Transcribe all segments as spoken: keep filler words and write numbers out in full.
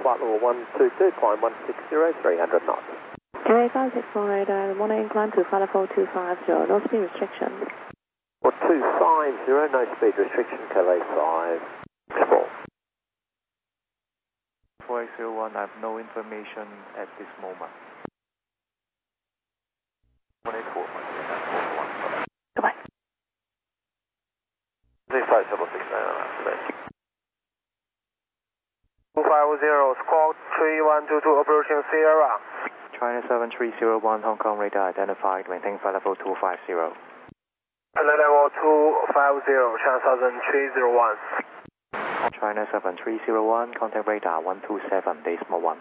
flight level one two two, climb one six zero, three hundred knots. K A five six four radar, one incline to flight level two five zero, no speed restriction. Or two five zero, no speed restriction, K A five six four. four eight zero one, I have no information at this moment. one eight four, Goodbye. six five seven six nine, two five zero, squawk three one two two, approaching Sierra. China seven three zero one, Hong Kong radar identified, maintain flight level two five zero. Flight level two five zero, China seven three zero one. China seven three zero one, contact radar one two seven, decimal one.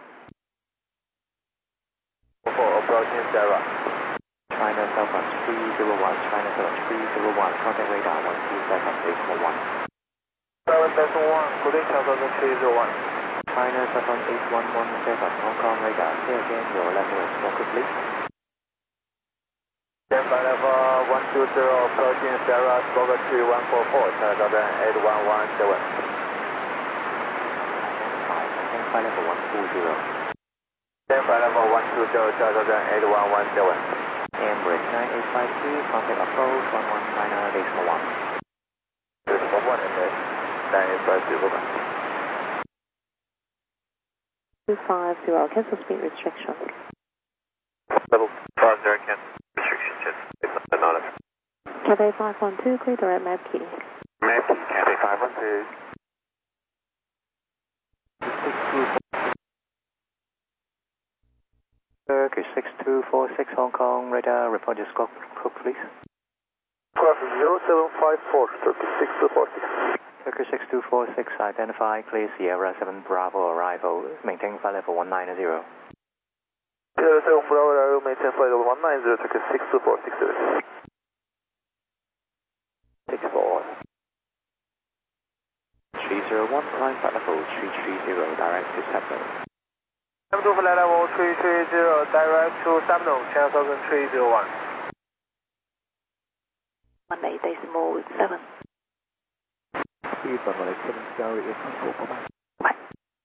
For approaching Sierra. China seven three zero one, China seven three zero one, contact radar one two seven, decimal one. seven decimal one, good day, China seven three zero one. China seven eight one one seven, Hong Kong radar, say again your level and smoke quickly. Then flight level one two zero, approaching Sierra, smoke three one four four, China seven eight one one seven. Maintain flight level one two zero. Then flight level one two zero, China seven eight one one seven. Emirates nine eight five two, contact approach one one China, decimal one. Decimal one, Emirates nine eight five two, over. two five zero, cancel speed restriction. Level five zero, cancel restriction, just anonymous. Cathay five one two, clear direct map key. Map key, Cathay five one two. Turkish six two four six, Hong Kong radar, report your scope, please. Squawk zero seven five four, Turkish six two four six. Turkish six two four six, identify, clear Sierra seven Bravo arrival, maintain flight level one nine zero. Sierra seven Bravo arrival, maintain flight level one nine zero, Turkish six two four six. six four. three zero one, climb flight level three three zero, direct to Sabno. seven two flight level three three zero, direct to Sabno, China seven three zero one. one eight decimal seven. Speed one eight seven, Gary is control, bye-bye.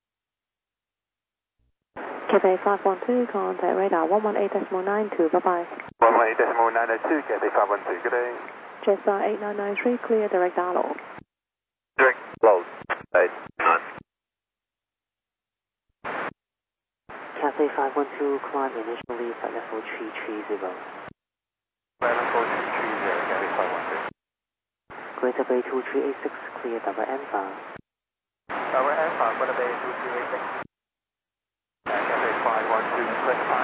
Cathay five one two, contact radar one one eight decimal nine two, bye-bye. one one eight decimal nine two, Cathay five one two, good day. Jetstar eight nine nine three, clear direct dialogue. Direct, close, eight nine. Cathay five one two, climb initially flight level three three zero. Flight level three three zero, Cathay five one two. Greater Bay two three eight six, clear double Alpha. Tower Alpha, Greater Bay two three eight six. Cathay five one two, click five.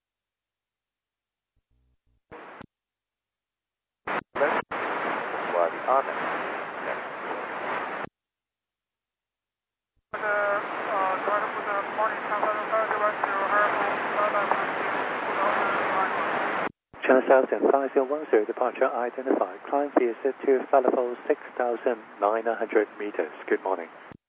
One on it. China South and five zero one zero, departure identified. Climb V S to flight level six thousand nine hundred meters. Good morning.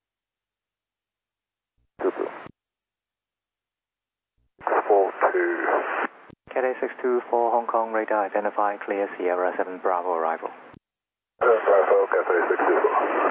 Four two. Cathay six two four, Hong Kong radar identified, clear Sierra seven Bravo arrival. Bravo, Cathay six two four.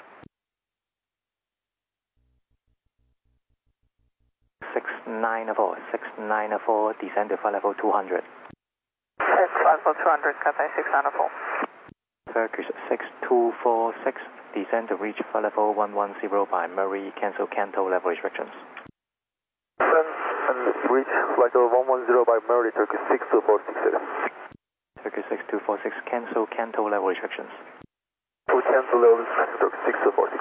six nine four, six nine four, descend to flight level two hundred. six five four two hundred, Cathay six nine four. Turkish six two four six, descend to reach flight level one one zero by Murray, cancel Canto level restrictions. Descend and reach flight level one one zero by Murray, Turkish six two four six. Turkish six two four six, cancel Canto level restrictions. To cancel level restrictions, Turkish six two four six.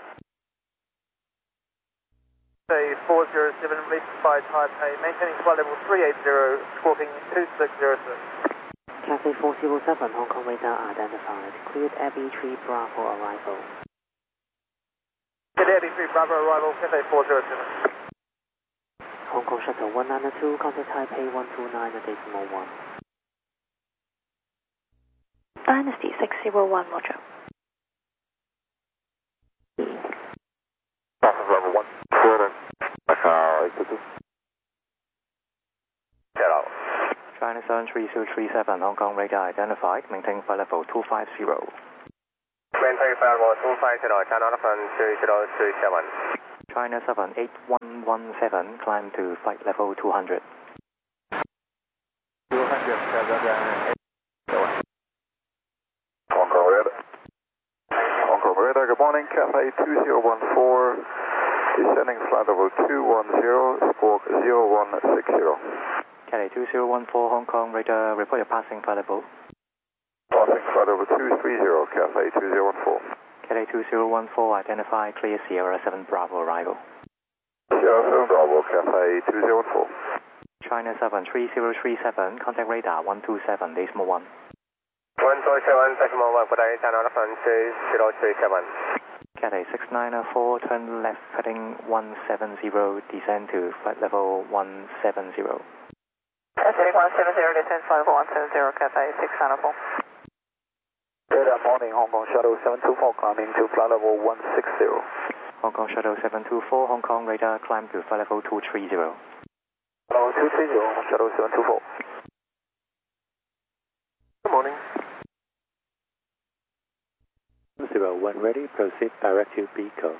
Say four zero seven, reach by Taipei, maintaining flight level three eight zero, squawking two six zero six. Cathay four zero seven, Hong Kong radar identified, cleared Abbey three Bravo arrival. Cathay Abbey three Bravo arrival, Cathay four zero seven. Hong Kong shuttle one nine two, contact Taipei one two nine decimal one. Dynasty six zero one, roger. Level one, quarter. Get out. China seven three zero three seven, Hong Kong radar identified, maintain flight level two five zero. Maintain flight level two five zero, China seven three zero three seven. China seven eight one one seven, climb to flight level two hundred. two hundred, Hong Kong radar. Hong Kong radar, good morning, Cathay two zero one four, descending flight level two one zero, squawk zero one six zero. Cathay two zero one four, Hong Kong radar, report your passing flight level. Passing flight level two three zero, Cathay two zero one four. Cathay two zero one four, identify, clear Sierra seven Bravo arrival. Sierra seven Bravo, Cathay two zero one four. China seven three zero three seven, contact radar one two seven, decimal one. one two seven, decimal one, good day, channel reference zero three seven. Cathay six nine four, turn left heading one seven zero, descend to flight level one seven zero. Cathay one seven zero, descend flight level one seven zero, Cathay six nine four. Good morning, Hong Kong Shuttle seven two four, climbing to flight level one six zero. Hong Kong Shuttle seven two four, Hong Kong radar, climb to flight level two three zero. Level two three zero, Shuttle seven two four. Good morning. zero one ready, proceed direct to Beacon.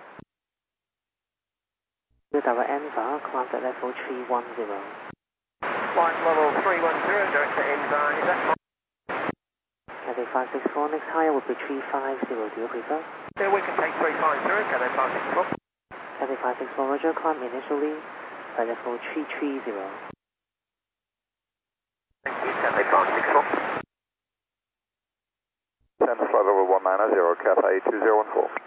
Direct Enva, climb to level three one zero. Flight level three one zero, direct to Enva, is that Cathay five six four, next higher will be three five zero, do you prefer? Yeah, we can take three five zero, Cathay five six four. Cathay five six four, Roger, climb initially, flight level three three zero. Thank you, Cathay five six four. Send flight level one nine zero, Cathay two zero one four.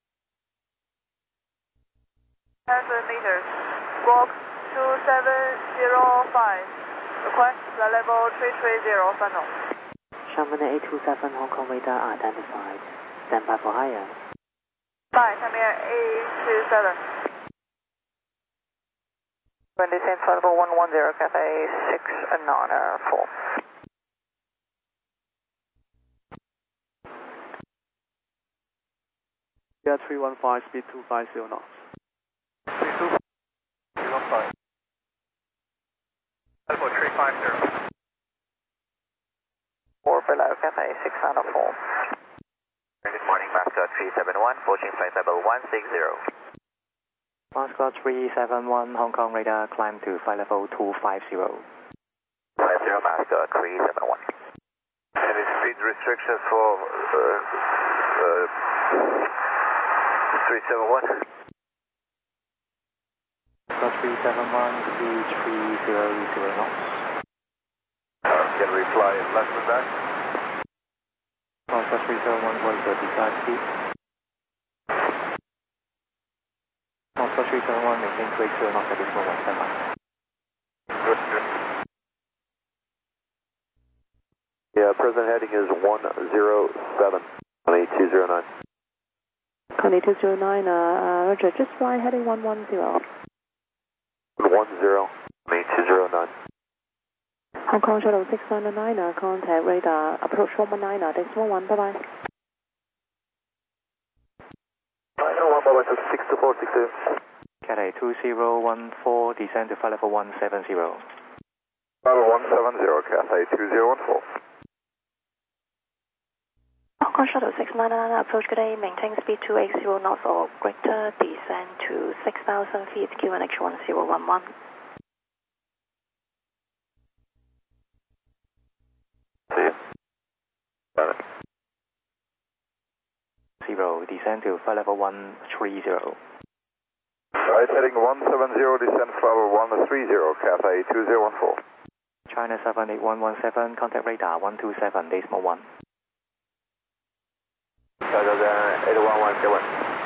one hundred meters, squawk two seven zero five. Request flight level three three zero, final. Sharman eight two seven, Hong Kong radar identified. Stand by for higher. Bye, come here, eight two seven. When descend flight level one one zero, Cathay six nine four. Yeah, three one five, speed two five zero knots. three two five. Level three five zero. Four below, Cathay six nine four. Good morning, Mascot three seven one, approaching flight level one six zero. Mascot three seven one, Hong Kong radar, climb to flight level two five zero. five zero, Mascot three seven one. Any speed restrictions for uh, uh, three seven one? Mascot three seven one, speed three zero zero knots. Uh, can we fly less than that? Mascot three seven one, what is the desired speed? Mascot three seven one, maintain two eight zero knots at this moment, stand by. Good, good. Yeah, present heading is one zero seven, Connie two zero nine. Connie two zero nine, uh, uh, Roger, just fly heading one one zero. one zero, Connie two zero nine. Hong Kong Shuttle six nine nine, uh, contact radar, approach one one nine, uh, decimal one, bye bye. nine oh one, bye bye, six two four six two. Cathay two zero one four, descend to flight level one seven zero. Level one seven zero, Cathay two zero one four. Hong Kong Shuttle six nine nine, approach good day, maintain speed two eight zero knots or greater, descend to six thousand feet, Q N H one zero one one. See you. Got it. Zero, descend to flight level one three zero. Right, heading one seven zero, descend flight level one three zero, Cathay two zero one four. China seven eight one one seven, contact radar one two seven, decimal one. eight one one seven.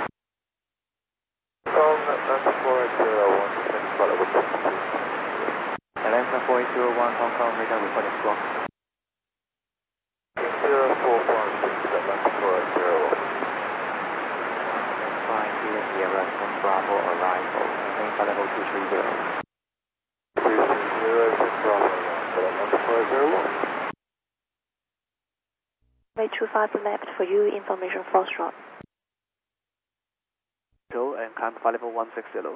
From four zero one, descend flight level two. Atlanta four eight zero one, Hong Kong radar reporting squawk. zero four one six, Atlanta four zero one. Flying Clear Sierra seven Bravo arrival, maintain flight level two three zero. two three zero, six Bravo, Atlanta four zero one. Way two five left for you, information force drop. Go and climb flight level one six zero.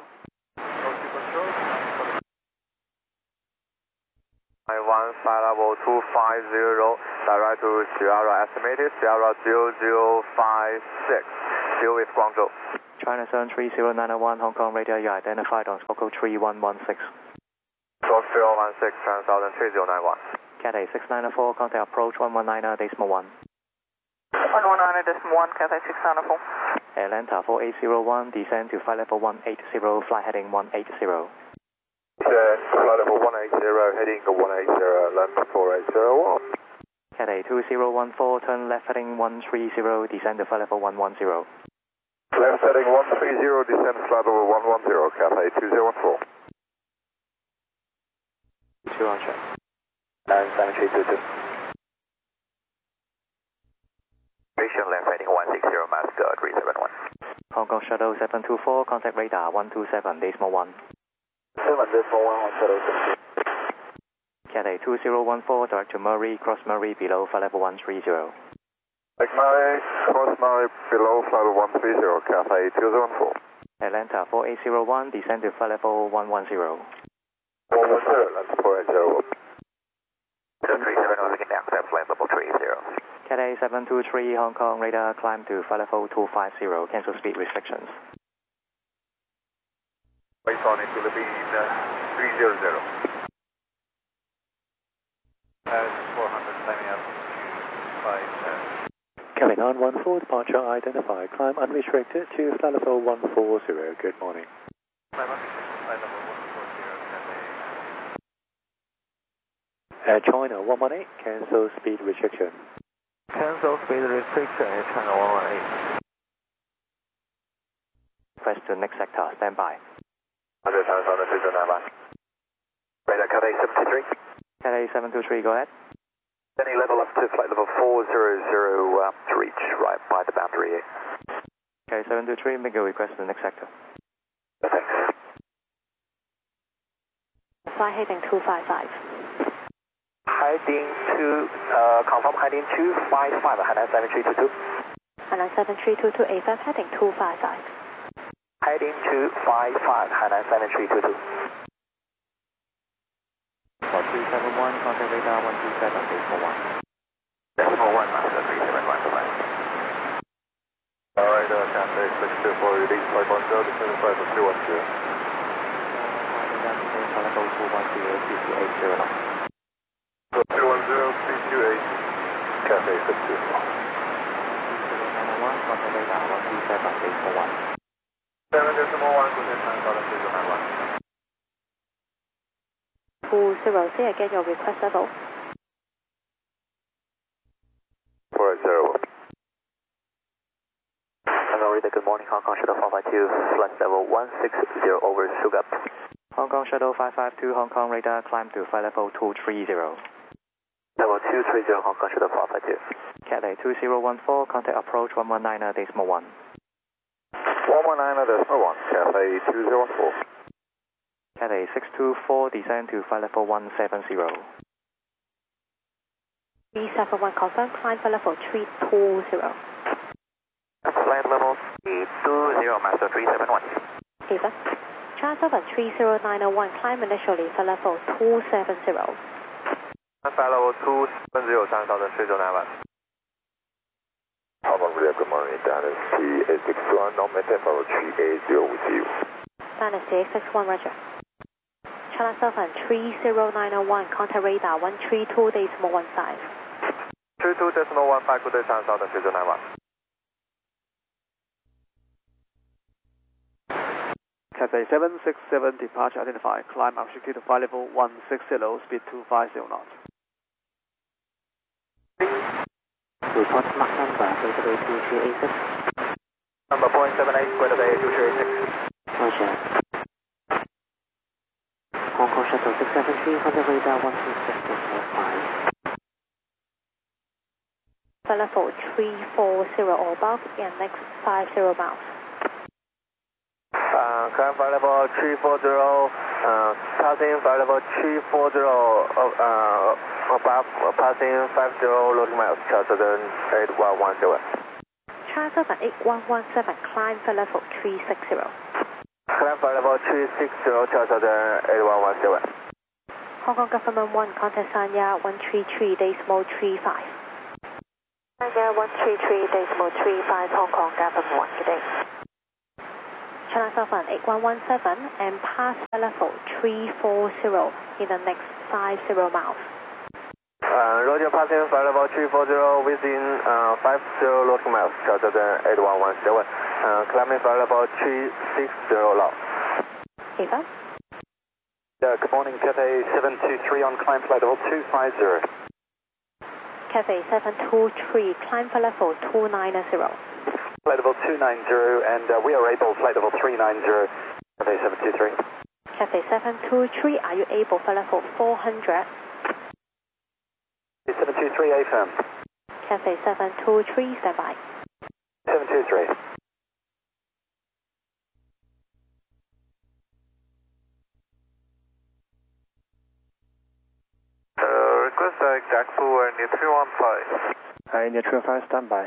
one flight level two five zero, direct to Sierra estimated, Sierra zero zero five six. Still with Guangzhou. China seven three zero nine one, Hong Kong radar, you identified on Squawk three one one six. Squawk zero one six, China Southern three zero nine one. Cathay six nine four, contact approach one one nine decimal one. one one nine decimal one, Cathay six nine four. Atlanta four eight zero one, descend to flight level one eight zero, flight heading one eight zero. Descend, flight level one eight zero, heading one eight zero, land four eight zero one. Cathay two zero one four, turn left heading one three zero, descend to flight level one one zero. Left heading one three zero, descend flight level one one zero, Cathay two zero one four. Two on check. And seven three two two. Station left heading one six zero, mask uh, three seven one. Hong Kong Shuttle seven two four, contact radar one two seven decimal one. seven decimal one, one Shuttle six. Cathay two zero one four, direct to Murray, cross Murray below flight level one three zero. Like Murray, cross Murray below flight level one three zero, Cathay two zero one four. Atlanta four eight zero one, descend to flight level one one zero. one one zero, land four eight zero one. two three seven, looking down, flight level three zero. Cathay seven two three, Hong Kong radar, climb to flight level two five zero, cancel speed restrictions. Wait on it, Philippine uh, three zero zero. And four hundred, climbing up five ten. Kelly nine one four, departure identified, climb unrestricted to flight level one four zero, good morning. Climb unrestricted, flight level one four zero, Cathay. Air China one one eight, cancel speed restriction. Cancel speed restriction, Air China one one eight. Press to next sector, stand by. Under China Southern three zero nine one. Radar Cathay seven two three. Cathay seven two three, go ahead. Any level up to flight level four zero zero uh, to reach right by the boundary. Cathay seven two three, make a request to the next sector. Thanks. Flight heading two five five. Heading two, uh, confirm heading two five five, Hainan seven three two two. Hainan seven three two two, A five heading two five five. Heading two five five, Hainan seven three two two. four three seven one, contact radar one two seven, decimal one. Decimal one, master three seven one, goodbye. Alright, uh, Cathay six two four, release flight one zero, descend flight level two one zero. Flight level two one zero, two two eight zero knots. two one zero, three two eight, Cathay six two four. one, contact radar one two seven, decimal one. seven decimal one, good China Southern three zero nine one. two zero, say again your request level. four eight zero. Hello, Rita, good morning, Hong Kong Shuttle five five two, flight level one six zero over Sugar. Hong Kong Shuttle five five two, Hong Kong radar, climb to flight level two three zero. Level two three zero, Hong Kong Shuttle five five two. Cathay two zero one four, contact approach one one nine decimal one. one one nine decimal one, Cathay two zero one four. Cathay six two four, descend to flight level one seven zero. three seven one, confirm, climb flight level three two zero. Flight level three two zero, master three seven one. Ava, China seven three zero nine one, climb initially flight level two seven zero. Flight level two seven zero, China Southern three zero nine one. Hong Kong radar, good morning, Dynasty eight six one, now maintain flight level three eight zero with you. Dynasty eight six one, roger. China seven three zero nine one, contact radar one three two decimal one five. three two decimal one five, good day, China Southern three zero nine one. Cathay seven six seven, departure identified, climb unrestricted to flight level one six zero, speed two five zero knots. Report Mach number, Greater Bay two three eight six. Number point seven eight, Greater Bay two three eight six. Roger. Hong Kong Shuttle six seven three, contact radar one two six decimal five. Flight level three four zero or above, and next five zero miles. Uh, current flight level three four zero, uh, passing flight level three four zero, uh, above, uh, passing five zero, loading miles, China Southern eight one one zero. China seven eight one one seven, climb flight level three six zero. Current flight level three six zero, China Southern eight one one zero. Hong Kong Government one, contact Sanya one three three decimal three five. China Sanya one three three decimal three five Hong Kong, Gavin one, good day. China Southern eight one one seven and pass level three four zero in the next five zero miles. Uh, Roger, passing flight level three four zero within uh, five zero loading miles, Delta then eight one one seven. Uh, climbing flight level three six zero now. Eva? Uh, good morning, Cathay seven two three on climb flight level two five zero. Cathay seven two three, climb for level two nine zero. Flight level two nine zero, and uh, we are able, flight level three nine zero, Cathay seven two three. Cathay seven two three, are you able for level four hundred? seven two three, A firm. Cathay seven two three, stand by. seven two three. Uh, request direct D A C P U and three one five. Hi, India three one five, standby.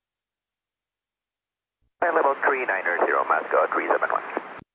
Flight level three nine zero, Moscow three seven one.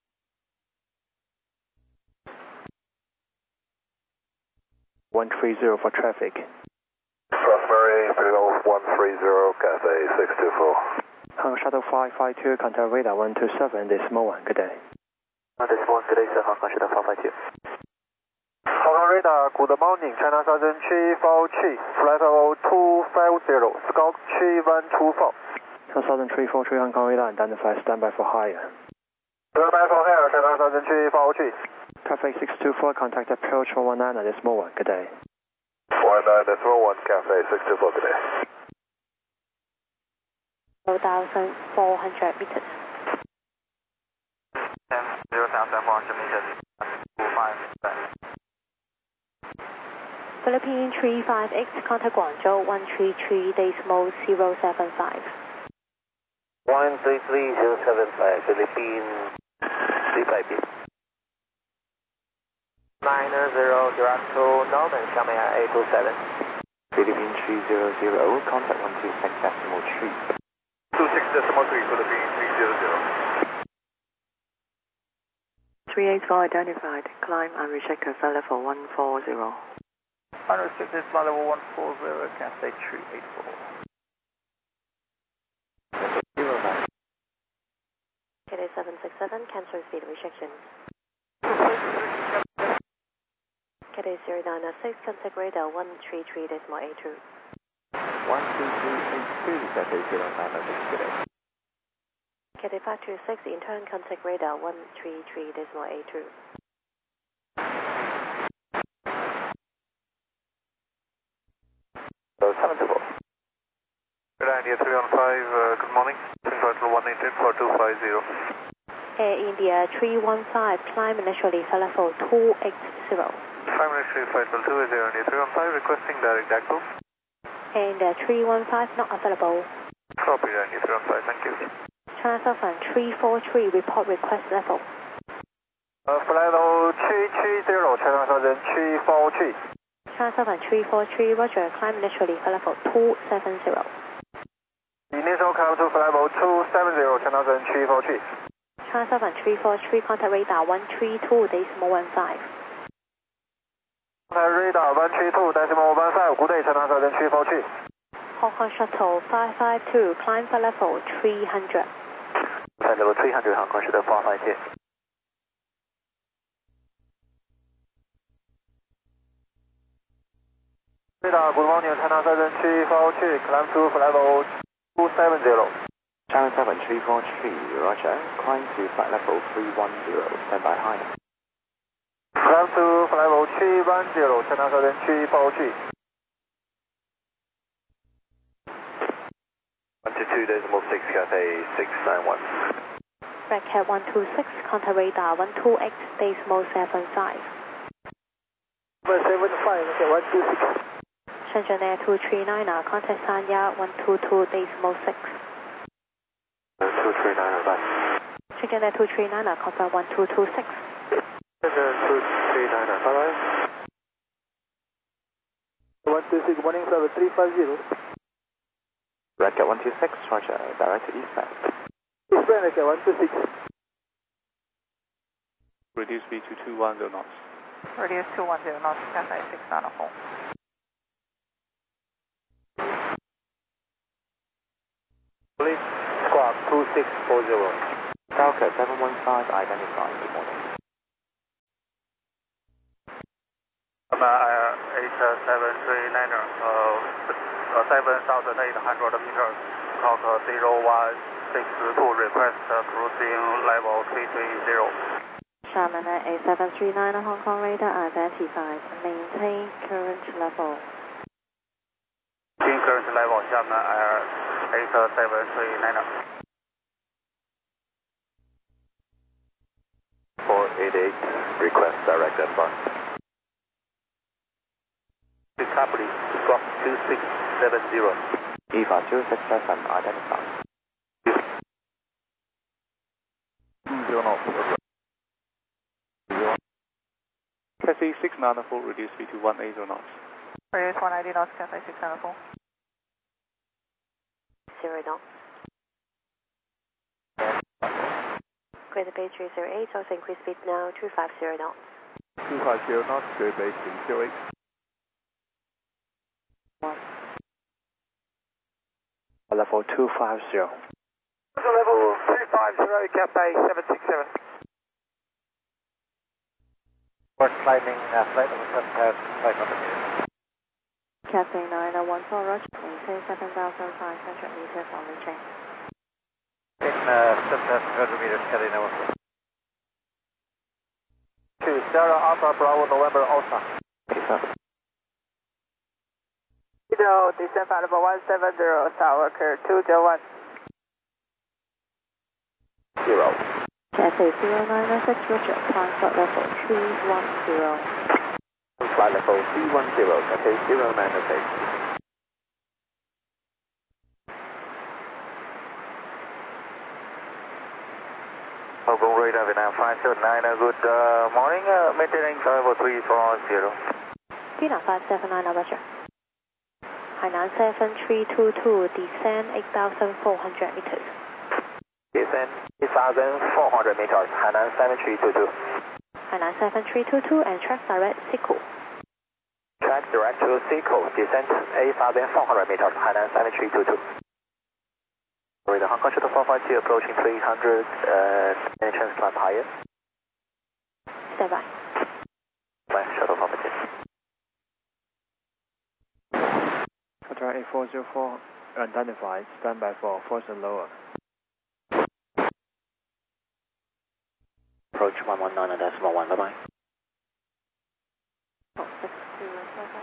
one three zero for traffic. Rosemary, Freedom one three zero, Cathay six two four. Hong Kong Shuttle five five two, contact radar one two seven, decimal one, good day. Decimal one, good day, sir, Hong Kong Shuttle five five two. Hong Kong Radar, good morning, China Southern three four three, flight level two five zero, Scout three one two four. China Southern three four three, Hong Kong radar, identify, standby for higher. Standby for higher, China Southern three four three. Traffic six two four, contact approach one one nine, decimal one, good day. one nine decimal one, Cathay six two four, good day. one thousand four hundred meters. zero thousand four hundred meters, two five. Philippine three five X, contact Guangzhou one three three decimal zero seven five. one three three zero seven five, Philippine three five eight. nine zero, direct to Northern, Xiamen eight two seven. Philippine three zero zero, contact one two six decimal three. two six decimal three, Philippine three zero zero. three eight four identified, climb unrestricted flight level one four zero. Unrestricted flight level one four zero, Cathay three eight four. Cathay seven six seven, cancel speed restriction. Cathay zero nine six, contact radar one three three decimal eight two. one two three eight two, Cathay zero nine six, good day. Cathay five two six, in turn contact radar one three three decimal eight two. So seven two four. Good idea, three one five, uh, good morning. Total one eight eight four two five zero. Air India three one five, climb initially for level two eight zero. Five minutes three flight level two zero, India three one five, requesting direct D A C P U. And uh, three one five not available. Copy, India three one five, thank you. China Southern three four three, report request level. Uh, flight level three three zero, China Southern three four three. China Southern three four three, roger, climb initially for level two seven zero. Initial climb to flight level two seven zero, China Southern three four three. China Southern three four three, contact radar one three two decimal one five. Contact radar one three two decimal one five, good day, China Southern three four three. Hong Kong Shuttle five five two, climb for level three hundred. Flight level three hundred, Hong Kong Shuttle five five two. Radar, good morning, China Southern three four three, climb to flight level two seven zero. China seven three four three, roger, climb to flight level three one zero, standby high. Climb to flight level three one zero, China Southern three four three. one two two decimal six, Cathay six nine one. Red Cat one two six, contact radar one two eight decimal seven five. seven five, okay, one two six. Shenzhen Air two three nine, contact Sanya one two two decimal six. two three nine, bye. Shenzhen Air two three nine, confirm one two two six. Shenzhen two three nine, bye bye. one two six, morning flight three five zero. Red Cat one two six, roger, direct to eastbound. Eastbound, okay, one two six. Reduce speed to two one zero knots. Reduce two one zero knots, Cathay six nine four. four zero. Falcon seven one five identified. Good morning. I'm uh, eight seven three nine, uh, seven thousand eight hundred meters, clock zero one six two, request cruising level three three zero. Sharman eight seven three nine, Hong Kong radar identified. Maintain current level. Maintain current level, Sharman Air eight seven three nine. four eight eight, request direct advance. Recovery, squawk two six seven zero. EVA two six seven identified. Zero knots. Cathay six nine four, reduce speed to one eighty knots. Radius one ninety knots, Cathay six nine four. Zero knots. Greater Bay three zero eight, also increase speed now, two five zero knots. two five zero knots, Great Bay three zero eight. One. Level two five zero. Level two five zero, Cathay seven six seven. We're climbing uh, flight number seven past five hundred meters. Cathay nine one four, Roger, maintain seven thousand five hundred meters on the chain. In uh, seven thousand five hundred meters, Cathay nine one four. To Sierra Alpha Bravo November Alpha. Zero, descent flight level one seven zero, tower clear two zero one. Zero. Cathay zero nine six, Roger, climb flight level three one zero. Flight level three one zero, Cathay zero nine six. Hong Kong radar Vietnam five seven nine, good uh, morning, uh, maintaining level three four zero. Vietnam five seven nine, Roger. Hainan seven three two two, descend eight thousand four hundred meters. Descend eight thousand four hundred meters, Hainan seven three two two. Hainan seven three two two and track direct Siku. Track direct to Seco, descent eight thousand four hundred meters, Hainan seven three two two. Sorry, the Hong Kong Shuttle four five two approaching three hundred, uh, any chance climb higher? Stand by. By Shuttle four five two. Qatar eight four zero four identified, standby for force and lower. Approach one one nine decimal one, bye bye. Oh, six zero seven.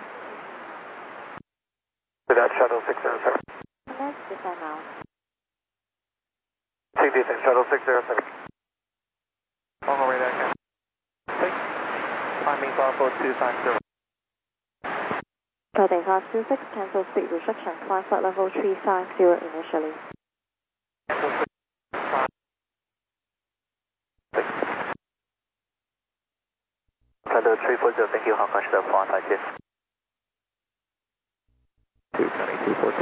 Without Shuttle six zero seven. Let's descend now. Take descent Shuttle six zero seven. Hong Kong radar again. Six. Climbing Bravo two five zero. Heading class two six, cancel speed restriction, climb flight level three five zero initially. Flight level three four zero, thank you, Hong Kong Shuttle four five two. two twenty two four two.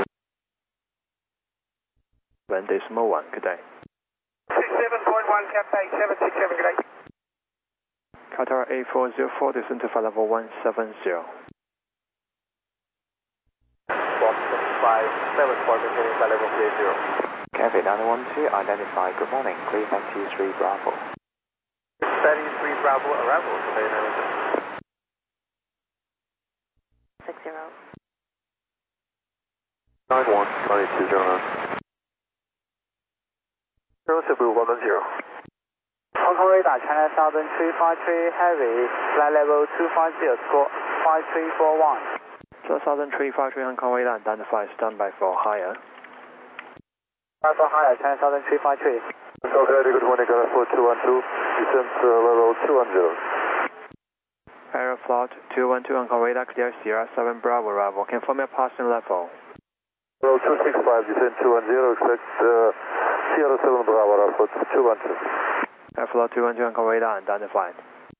One decimal one, good day. six seven point one, Cathay seven six seven, good day. Qatar eight four zero four, descend to flight level one seven zero. Squawk six five seven four, maintaining flight level three zero. Cathay nine one two identified. Good morning. Clear taxi three Bravo. thirty-three Bravo arrival, Cathay nine one two. Six zero. nine one, twenty two zero nine. Zero Cebu one one zero. Hong Kong radar China Southern three five three heavy, flight level two five zero, score five three four one. two thousand three five three Hong Kong radar identified, standby for higher. Five for higher, China Southern three five three. Okay, good morning, Gala four two one two, descent uh, level two one zero. Aeroflot two one two Hong Kong radar clear Sierra seven Bravo arrival. Confirm your passing level. Level two six five, descent two one zero, expect uh, Sierra seven Bravo, Airport two one two. Airflow two one two Hong Kong radar identified.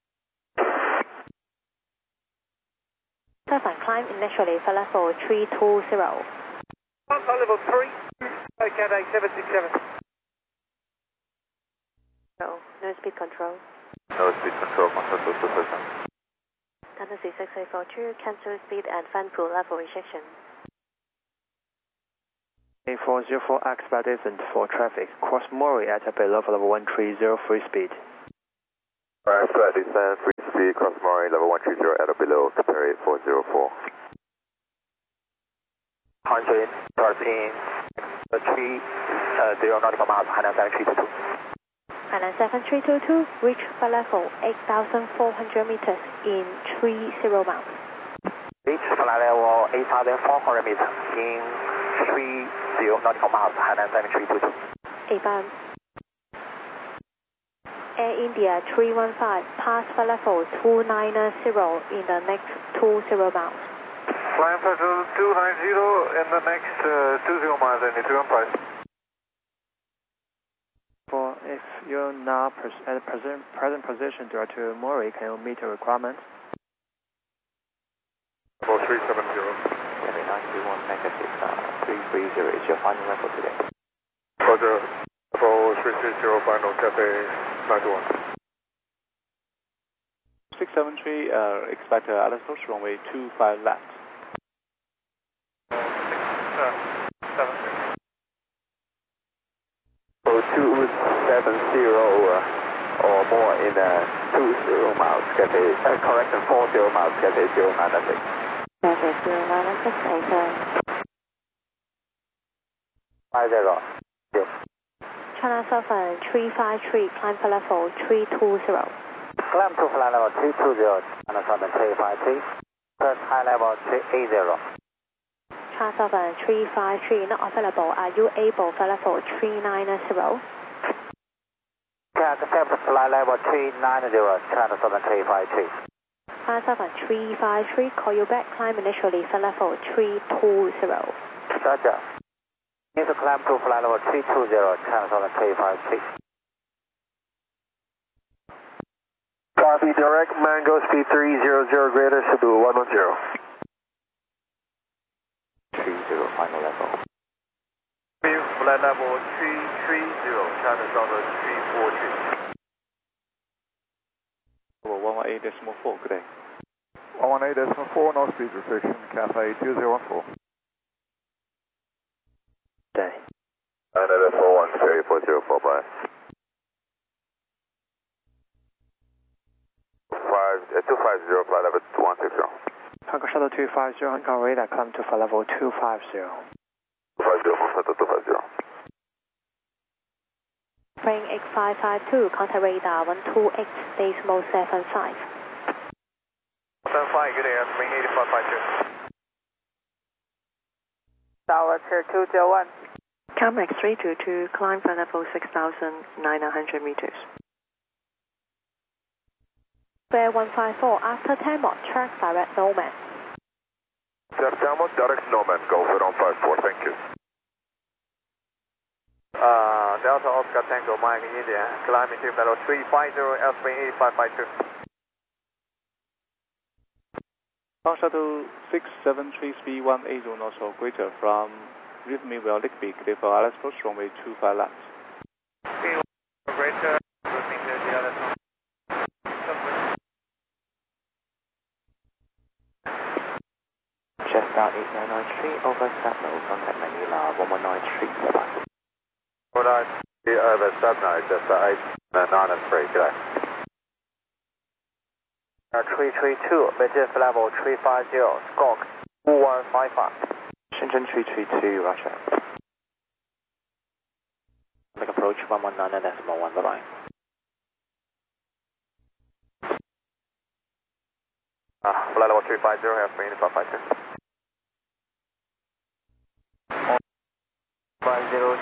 Seven, climb initially for level three two zero. Alpha level three, Cathay seven six seven. No, no speed control. No speed control, control to system. Tennessee six eight four two, cancel speed and fan pool level rejection. A four zero four expert descent for traffic. Cross Murray at below level one three zero free speed. Expert descent, free speed, cross Murray, level one three zero at or below, Qatar eight four zero four. one hundred, starts in three zero nautical miles, Hainan seven three two two. Hainan seven three two two, reach flight level eight thousand four hundred meters in three zero miles. Reach flight level eight thousand four hundred meters in three zero nautical miles, Hainan seven three two two. A-bound. Air India three one five, pass flight level two nine zero in the next two zero miles. Flying flight level two nine zero in the next uh, two zero miles, any two one five. For if you're now pres at present, present position due to Murray, can you meet the requirements? Level three seven zero. Cathay nine two one negative three three zero is your final level today. Roger. Level three three zero, final Cathay nine two one. six seven three, uh, expect uh, Alastros runway two five left. So two seven zero uh, or more in uh, two zero miles, Cathay, uh, correction four zero miles, Cathay zero nine six. Cathay zero nine six, eight five zero. Yes. China Southern three five three, climb flight level three two zero. Climb to flight level three two zero, China Southern three five three, first high level three eight zero. China Southern three five three, not available. Are you able flight level three nine zero? Can accept flight level three nine zero, China Southern three five three. China Southern three five three, call you back, climb initially flight level three two zero. Roger. Need to climb to flight level three two zero, China Southern three five three. Copy, direct, Mango, speed three zero zero greater, Cebu one one zero. three zero, final level. Flight level three three zero, China Southern three four two. Level one one eight decimal four, good day. one one eight decimal four, no speed restriction, Cathay two zero one four. Day. nine eight four one, Cherry four zero four, bye. two five zero, flight level one six zero. Hong Kong Shuttle two five zero, Hong Kong radar, climb to flight level two five zero. two five zero, Hong Kong two five zero. Spring eight five five two, contact radar one two eight decimal seven five. seven five, good day, Spring eight five five two. Tower two zero one. Calmax three two two, climb flight level six thousand nine hundred meters. Bear one five four, after ten more, track direct Norman. September, direct Norman, go for one five four, thank you. Uh, Delta Oscar Tango, Mike India, climbing to level three five zero, Airspring eight five five two. Hong Shuttle six seven three, speed one eight zero knots or greater from Rhythmiville Lickby, clear for Alastros runway two five left. Greater, moving to the other side. Jetstar eight nine nine three, over Sapno, contact Manila one one nine three, bye-bye. one nine three, over Sapno, Jetstar eight nine three, good day. three three two, British level three five zero, Squawk two one five five. Shenzhen three three two, Roger. Make approach one one nine decimal one, bye-bye. Uh, flight level three five zero, Airspring eight five five two. five zero,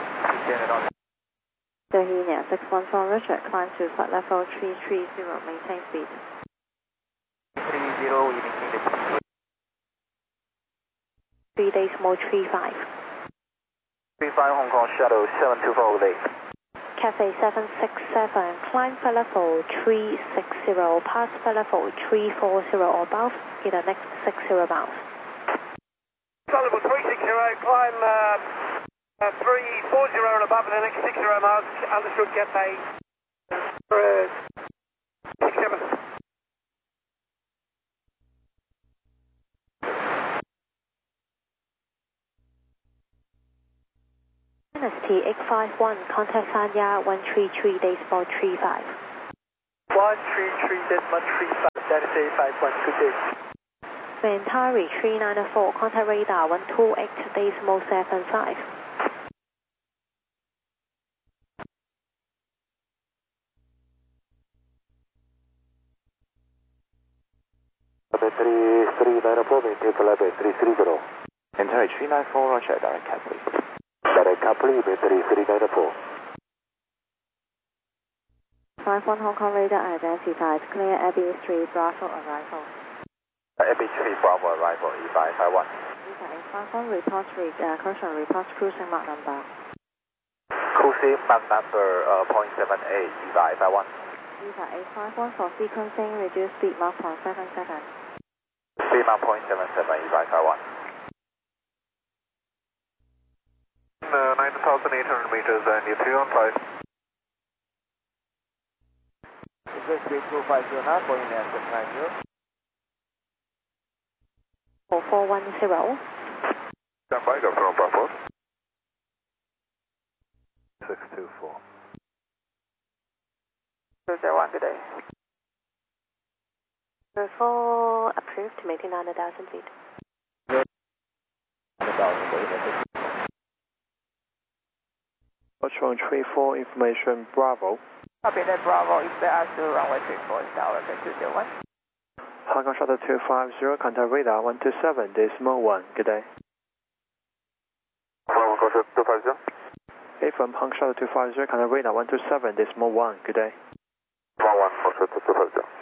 Bohemia six one four, Richard, climb to flight level three three zero, maintain speed. three zero, you maintain the three decimal three five. three five Hong Kong Shuttle seven two four, good day. Cathay seven six seven, climb flight level three six zero, pass flight level three four zero or above in the next six zero miles. Flight level three six zero, climb uh, uh, three four zero and above in the next six zero miles, understood Cathay uh, six seven. Dynasty eight five one, contact Sanya one three three decimal three five. one three three decimal three five, Dynasty eight five one, good day. Mentari three nine four, contact radar one two eight decimal seven five. three three nine four, maintain flight level three three zero. Mentari three nine four, roger, direct cap please. Direct cap please, Mentari three nine four. five one Hong Kong radar identified, clear Abbey three Bravo arrival. Abbey three Bravo arrival, E five five one. Lisa eight five one, report reach, uh, correction, report cruising mark number. Cruising mark number uh, point seven eight, E five five one. Lisa eight five one for sequencing, reduce speed mark point seven seven. Speed mark point seven seven, E five five one. Uh, nine thousand eight hundred meters and you three on five. Speed two five zero now, going in at nine zero. four four one zero. Stand by, Doctor on Bravo. six two four. two zero one, good day. Number four approved to maintain nine thousand feet. Watchman three four, information Bravo. Copy that, Bravo. Is there to runway three four, tower two zero one. Hong Kong Shuttle two five zero, contact radar one two seven decimal one, good day. Hong Kong Shuttle two five zero. Hey, from Hong Kong Shuttle two five zero, contact radar one two seven decimal one, good day. one one, Hong Kong Shuttle two five zero.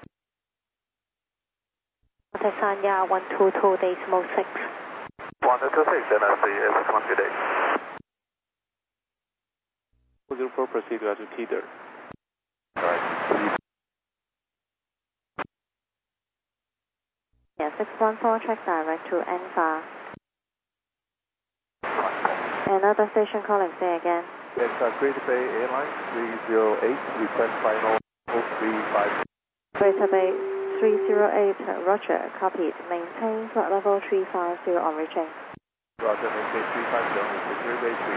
Contact Sanya one two two decimal six. one two two six, Dynasty eight five one, good day. four zero four, proceed to Teeter. Yeah, six one four, track direct to Anfa. Another station calling, say again. Yes, uh, Greater Bay Airlines three zero eight, request final three five. Greater Bay three zero eight, roger, copied. Maintain flight level three five zero on reaching. Roger, maintain three five zero, Greater Bay three.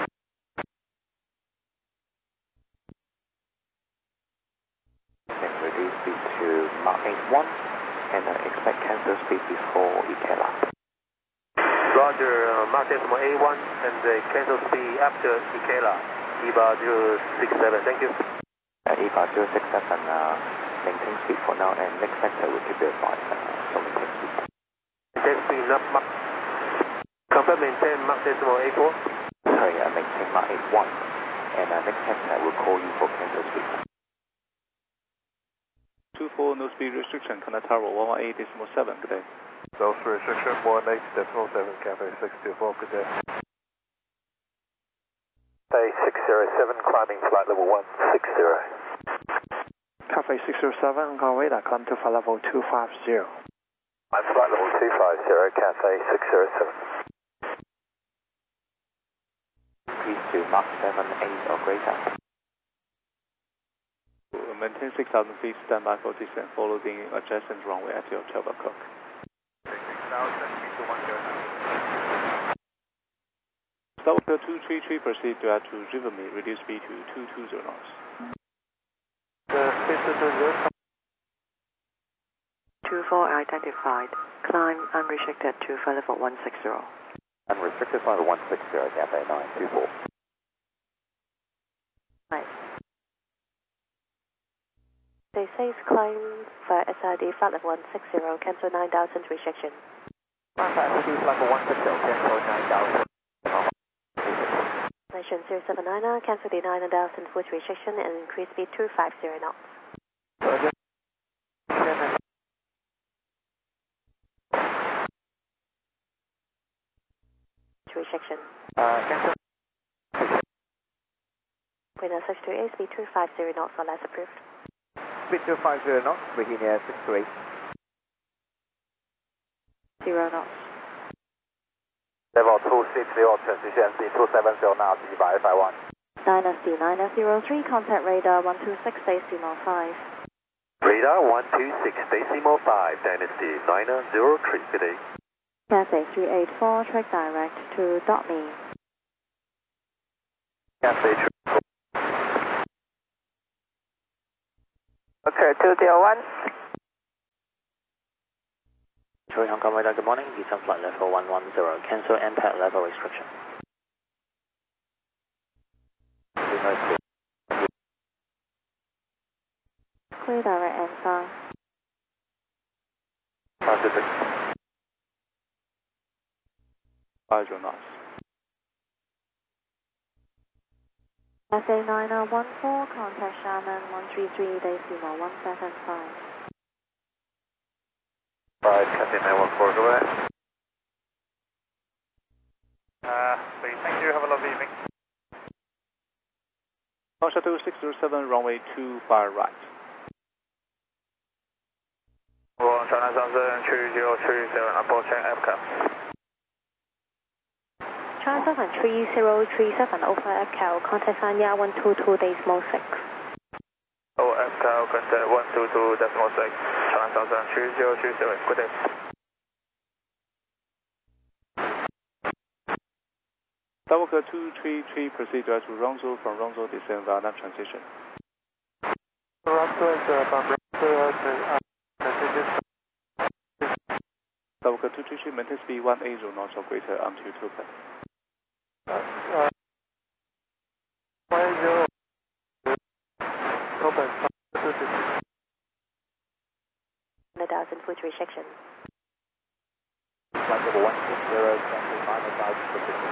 Reduce speed to Mach eight one and uh, expect cancel speed before Ikela. Roger, uh, Mach decimal A one and uh, cancel speed after Ikela, E bar zero six seven, thank you. Uh, E bar zero six seven, uh, maintain speed for now and next sector will keep you advised, uh, so maintain speed. Maintain speed, not Mach. Confirm maintain Mach decimal A four. Sorry, uh, maintain Mach eight one and uh, next sector will call you for cancel speed. two four, no speed restriction, contact tower one one eight decimal seven, good day. No speed restriction, one eight decimal seven, Cafe six two four, good day. Cafe six zero seven, climbing flight level one six zero. Cafe six zero seven, Hong Kong radar, climb to flight level two five zero. I'm flight level two five zero, Cafe six zero seven. Increase to Mach seven eight or greater. Maintain six thousand feet, stand by for descent, follow the adjacent runway at your twelve o'clock. six thousand feet to one zero nine. Stop two three three, proceed to to Rivermead, reduce speed to two two zero knots. two four identified, climb unrestricted to flight level one six zero. Unrestricted flight level one six zero, Cafe nine two four. Right. They say climb for S I D flight level one six zero, cancel nine thousand restriction. Flight level one six zero, cancel nine thousand. Nation zero seven nine, cancel the nine thousand foot restriction and increase speed to five zero knots. Restriction. Uh, cancel. Winner six two eight, speed two five zero knots or less approved. Speed two five zero knots, Virginia six two eight. Zero knots. Level two six zero, transition speed two seven zero knots, E five five one. Dynasty nine zero three, contact radar one two six decimal five. Radar one two six decimal five, Dynasty nine zero three, good day. Cathay three eight four, track direct to Dot Me. Cathay True. Okay, two zero one. Troy Hong Kong radar, good morning. Descend flight level one one zero. Cancel impact level restriction. Clear direct and far. Pacific. Five knots. S A nine one four, contact Sharman one three three, decimal one seven five. Five, Cathay nine one four, go ahead. Uh, please, thank you, have a lovely evening. Shuttle six zero seven, runway two five right. One China Southern two zero three seven, approaching Epcot. China Southern three zero three seven, over Epcot, contact Sanya one two two, decimal six. Oh, Epcot, contact one two two, decimal six. China Southern two zero three seven, good day. Skywalker two three three, proceed direct to Rongzhou, from Rongzhou descend via nav transition. Skywalker two three three, maintain speed one eighty knots or greater until two o'clock. one thousand foot restriction. Flight level one six zero, cancel final five position.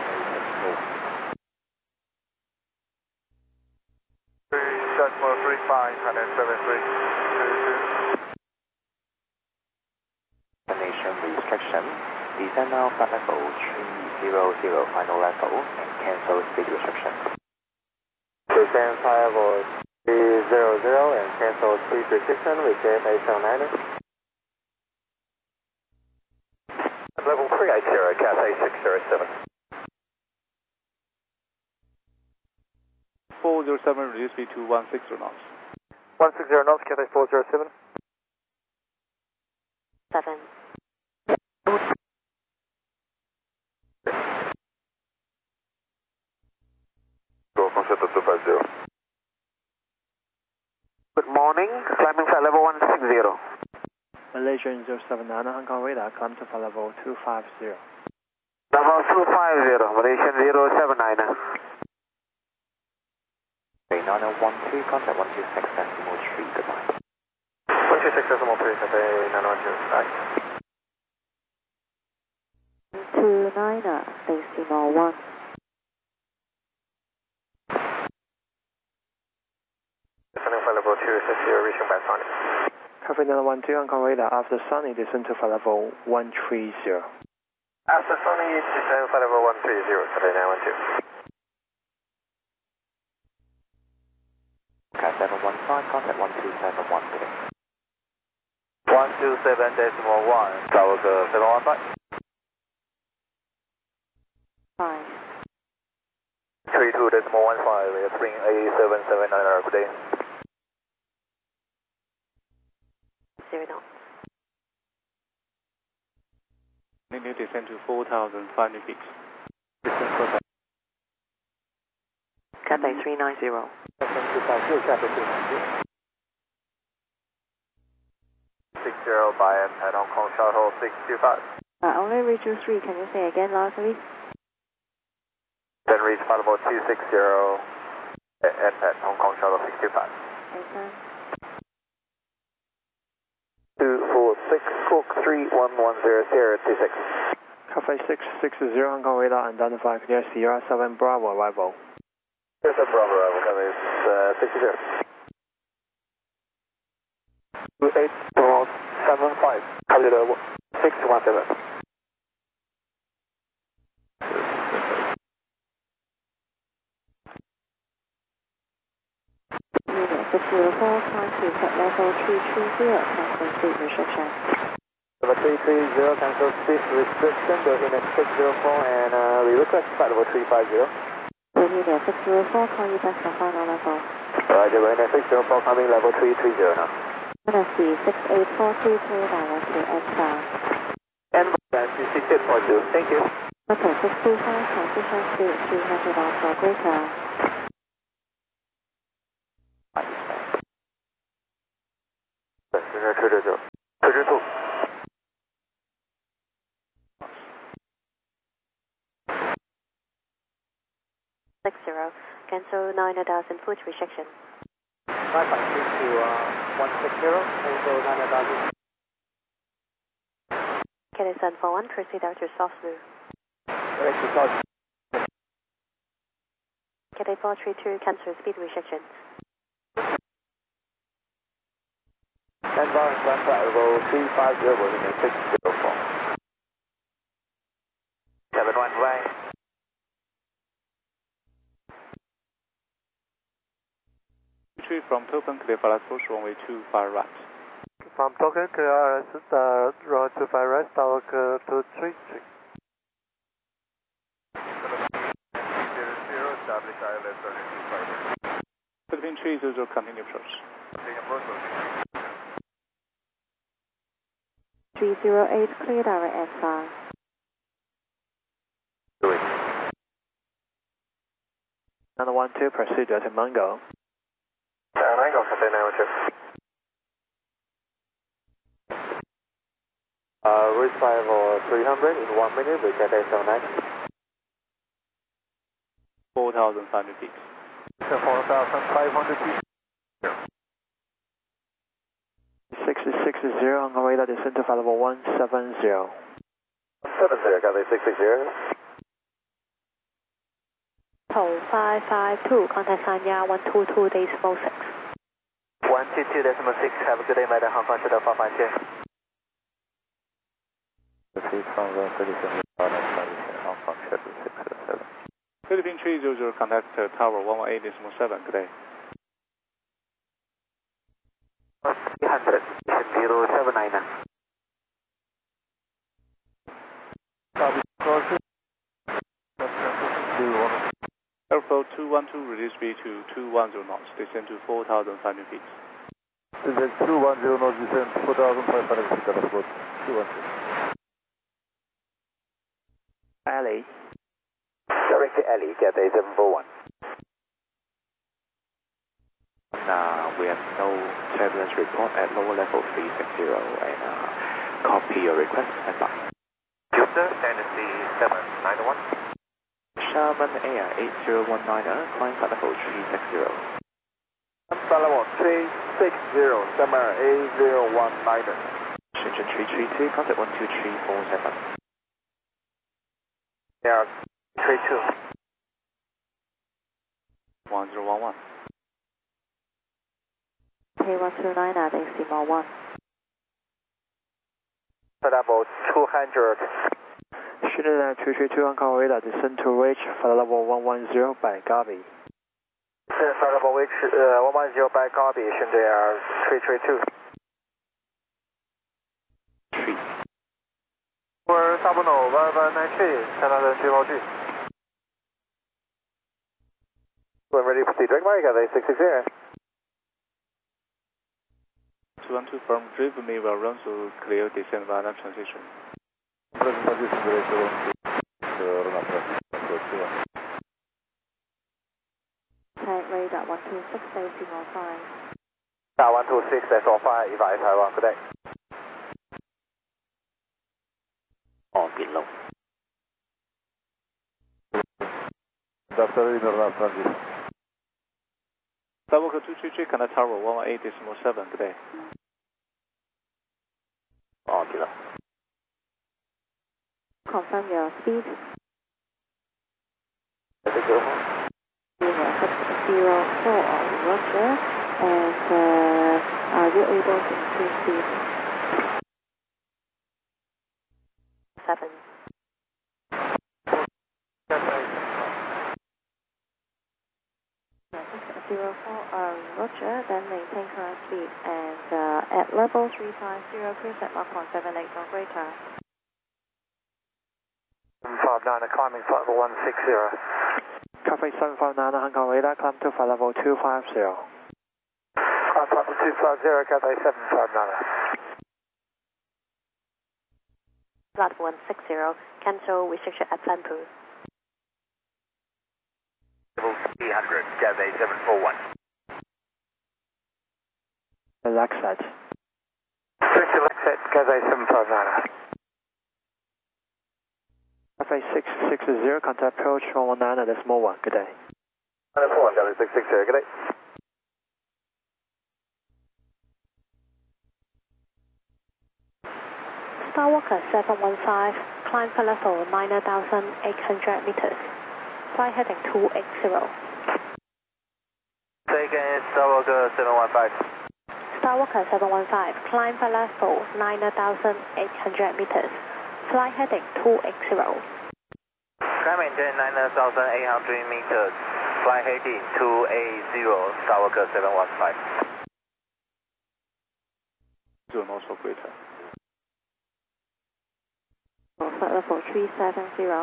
Shuttle three five, one seven three. Destination restriction. Descend now flight level three zero zero, final level, and cancel speed restriction. Descend flight level three zero zero and cancel speed restriction with J F A seven niner. Level three eighty, Cathay six zero seven. four zero seven, reduce speed to one sixty knots. one sixty knots, Cathay four zero seven. Seven. Go from Shuttle two five zero. Good morning, climbing flight level one six zero. Malaysian zero seven nine, Hong Kong radar, climb to flight level two five zero. Level two five zero, Malaysian zero seven nine. Okay, nine one two, contact one two six decimal three, goodbye. one two six decimal three, Cathay nine one two, right. two niner, decimal one. Descending flight level two six zero, reaching by Sonic. Cathay nine one two, Hong Kong radar, after Sunny, descend to flight level one three zero. After Sunny, descend flight level one three zero, Cathay nine one two. Okay, seven one five, contact one two seven one, good day. one two seven decimal one, Skywalker seven one five. Five. three two decimal one five, spring A seven seven nine, good day. Zero knots. Need to descend to four thousand five hundred feet. Cathay three nine zero. six zero by at Hong Kong Shuttle six two five. Uh, only reach you three, can you say again lastly? Then reach flight level two six zero at, at Hong Kong Shuttle six two five. Anytime. two four six, Cook three one one zero zero two six. Cathay six six zero, Hong Kong radar, identify clear Sierra seven Bravo arrival. Here's a Bravo arrival, coming uh, six zero. two eight four seven five, Calculator six one seven. Unit six zero four, climb to set level three three zero, cancel speed restriction. Level three three zero, cancel speed restriction, go unit six zero four, and uh, we request flight level three five zero. Unit six zero four, call you back for final level. Alright, unit six zero four, coming level three three zero now. N S C six eight four two two, direct to Epcot. And C C six point two, thank you. Okay, six two five, transition speed three hundred knots or greater. Six zero, cancel nine thousand foot rejection. Five five three to uh, one six zero, cancel nine thousand. K seven four one, proceed out to soft blue. K four three two, cancel speed rejection. Stand by, stand by, level three five zero, volume six zero four. Seven one right. Entry from Token, clear for last push, runway two five right. From Token, clear R S, uh, runway two five right, tower uh, two three three. Philippine three zero zero, continue approach. three zero eight, clear direct and five. Nine one two, proceed to Mango. Mango, Cathay nine one two. Uh, reach five or three hundred in one minute with Cathay seven nine. four thousand five hundred feet. four thousand five hundred feet. six six zero on the radar, descend to flight level one seven zero. seven zero, Cathay six six zero. Toll five five two, contact Sanya one two two decimal six. one two two decimal six, have a good day, Madam Hong Kong Shuttle four five two. Proceed from the thirty-seven, Hong Kong Shuttle six zero seven. Philippine three zero zero, contact uh, tower one one eight decimal seven, good day. three hundred, zero seven nine. Airflow two one two, reduce speed to two one zero knots, descend to four thousand five hundred feet. Is it two one zero knots, descend four thousand five hundred feet, that's good. two one zero. Ali. Direct to Ali, Cathay seven four one. Uh, we have no turbulence report at lower level three six zero and uh, copy your request and by. Houston, Tennessee seven nine one. Sherman Air eight zero one nine, climb flight level three six zero. Flight level three six zero, Summer eight zero one nine. Shenzhen three three two, contact one two three four seven. Yeah, three two. one zero one one. K one two nine, decimal one. Flight level two hundred. Shenzhen two three two on call radar, descend to reach flight level one one zero by Gabi. Flight level reach uh, one one zero by Gabi, Shenzhen three three two. three. We're Sabino, one one nine three, Canada Triple G. We're ready to proceed, direct by Cathay six six zero. two one two from driven me will run to clear descent via transition. Present position, director one, run up, Tank radar one two six, decimal five. Star one two six, that's all five, advise Taiwan, good day. On below. Doctor Inner transition. Skywalker two three three, contact tower one one eight decimal seven, good day. On below. Confirm your speed. That's zero Zero four, roger. And uh, are you able to increase speed? Seven. Zero four, uh, roger. Then maintain current speed and uh, at level three five zero, cruise at Mach one seven eight or greater. five nine, climbing flight level one six zero. Cathay seven five nine, Hong Kong radar, climb to flight level two five zero. Climb flight level two five zero, Cathay seven five nine. flight level one six zero, cancel restriction at Planpool. Level three hundred, Cathay seven four one. Laxat. Three Laxat, Cathay seven five nine. Cathay six six zero, contact approach one one nine, decimal one, good day. nine four one, Cathay six six zero, good day. Skywalker seven one five, climb for level nine thousand eight hundred meters. Flight heading two eight zero. Say again, Skywalker seven one five. Skywalker seven one five, climb for level nine thousand eight hundred meters. Flight heading two eight zero. Climb maintain nine thousand eight hundred meters. Flight heading two eight zero, Skywalker seven one five. zero north for greater. Flight level three seven zero.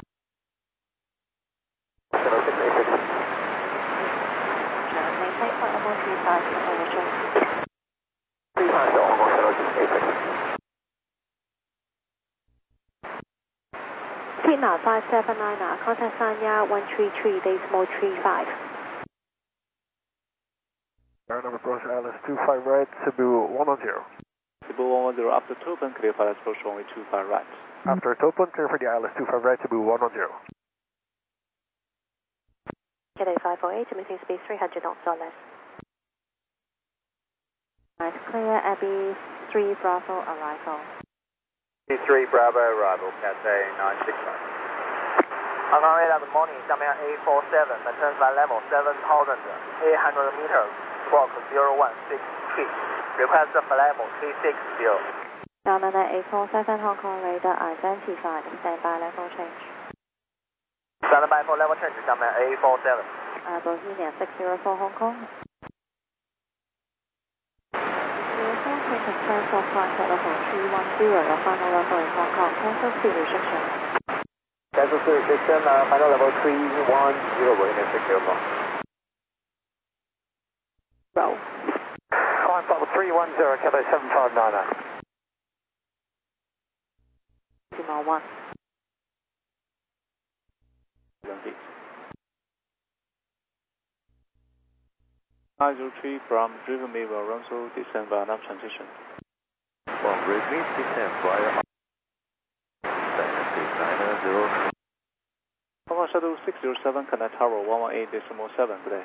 Maintain flight level three five zero. three five zero, Hong Kong Shuttle six eight six. Tina five seven nine, contact Sanya one three three, decimal three five. Air number approach Alice two five right, Cebu one one zero. Cebu one one zero after Topan, clear for approach runway two five right. After Topan, clear for the Alice two five right, Cebu one one zero. Cathay five four eight, emitting speed three hundred knots or less. Nice, clear, Abbey three Bravo arrival. three Bravo arrival, Cathay nine six five. Hong Kong radar, good morning, 下面 A four seven, maintain flight level seven thousand eight hundred meters, squawk zero one six three, request flight level three six zero. Down at A four seven, Hong Kong radar identified, standby level change. Standby for level change, 下面 A four seven. Uh, Bohemia six zero four Hong Kong. Take a transfer flight at level three one zero, your final level in Hong Kong, cancel speed restriction. Cancel speed restriction, uh, final level three one zero, Bohemia six zero four. Roll. Climb level three one zero, Cathay seven five nine. Decimal one. nine zero three from Driven Me will run through descend via nav transition. From Redmi, descend via nine zero. Hong Kong Shuttle six zero seven, connect tower one one eight decimal seven, good day.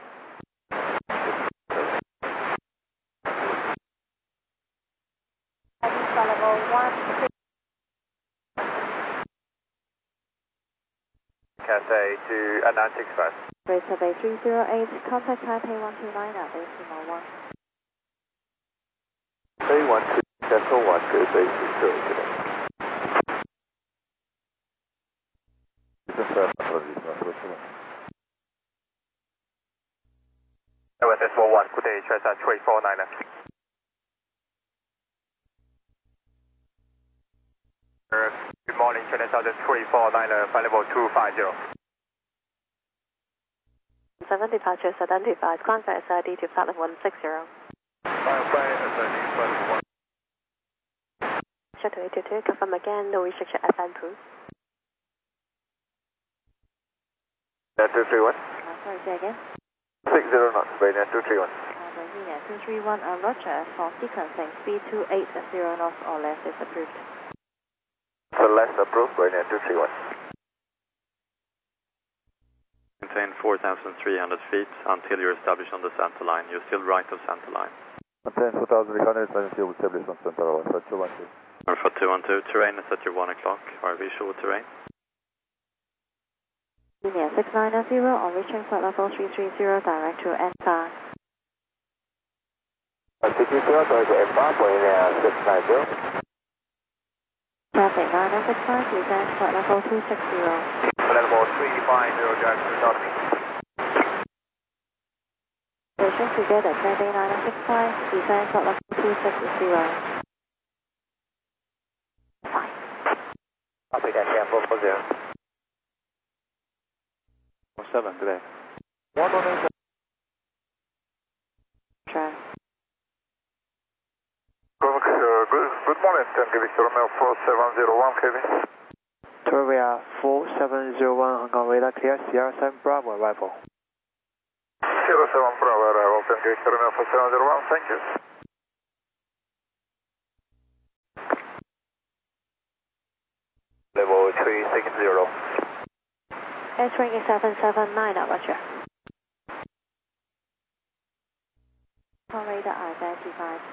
Level one six. Cathay to uh, nine six five. Greater Bay three zero eight, contact Taipei one two nine at decimal one. Bay one two, Central one two, Bay three zero today. With S four one, good day, Chesa three four nine. Good morning, China Southern three four nine, flight level two five zero. Seven departures identified, climb for S I D to flight level one six zero. Shuttle eight two two, confirm again, no restriction at Planpool. two three one. Uh, sorry, say again. six zero knots, Bohemia two three one. Uh, Bohemia two three one, uh, Roger, for sequencing, speed two eight zero knots or less is approved. So less approved, Bohemia two three one. Maintain four thousand three hundred feet until you're established on the center line. You're still right of center line. Maintain four thousand three hundred, until established on center line, for two one two. For two one two, terrain is at your one o'clock. Are we sure terrain? Bohemia six nine zero, on reaching flight level three three zero, direct to N five. three three zero, direct to N five, Bohemia six nine zero. Traffic nine six five, descend flight level two six zero. Flight level three five zero, direct to North. Station together, Cathay nine six five, descend flight level two six zero. Fine. Copy that, yeah, four four zero. seven, good day. one one eight. Sure. Good, good Morning, Tango Victor Romeo four seven zero one, K V. Victoria four seven zero one, Hong Kong radar clear, Sierra seven Bravo arrival. Sierra seven Bravo arrival, Tango Victor Romeo four seven zero one, thank you. Level three six zero. S-ring is seven seven nine, roger. Hong Kong radar identified.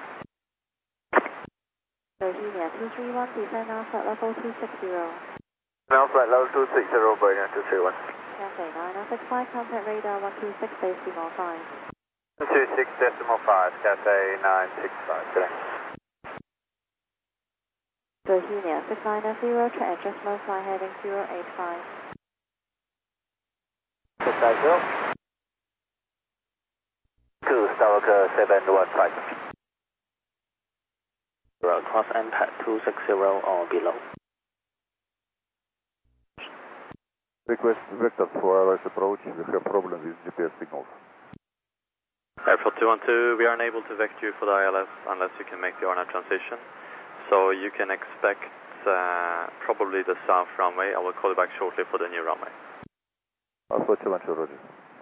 Bohemia two three one, descend now flight level two six zero. Now flight level two six zero, Bohemia two three one. Cathay nine oh six five, contact radar one two six decimal five. one two six decimal five, Cathay nine six five, good day. Bohemia six nine zero, track adjustment, flight heading zero eight five. six nine zero. two, Starwalker seven one five. Cross impact two six zero or below. Request vector for R S approach, we have problem with G P S signals. Airfield two one two, we are unable to vector you for the I L S unless you can make the R N A transition. So you can expect uh, probably the south runway. I will call you back shortly for the new runway. Alpha two one two, roger.